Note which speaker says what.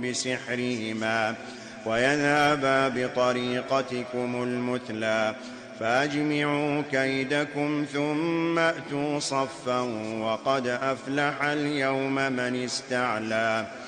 Speaker 1: بسحرهما ويذهبا بطريقتكم المثلى، فأجمعوا كيدكم ثم أتوا صفا وقد أفلح اليوم من استعلى.